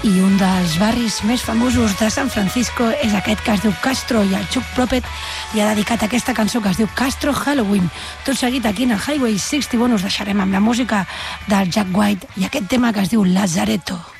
I un dels barris més famosos de San Francisco és aquest que es diu Castro, i el Chuck Prophet li ha dedicat aquesta cançó que es diu Castro Halloween. Tot seguit aquí en el Highway 61 us deixarem amb la música del Jack White i aquest tema que es diu Lazaretto.